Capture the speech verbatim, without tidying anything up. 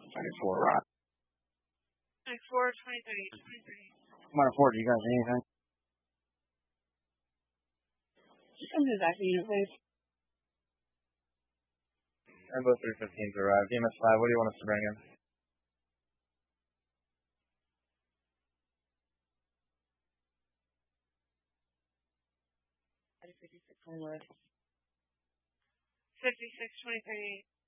twenty-four, right? twenty-four, twenty-three, twenty-three. Come on, Ford, you guys anything? Come to the back of the unit, please. Rainbow three fifteen's arrived. E M S five, what do you want us to bring in? fifty-six, twenty-one. fifty-six, twenty-three.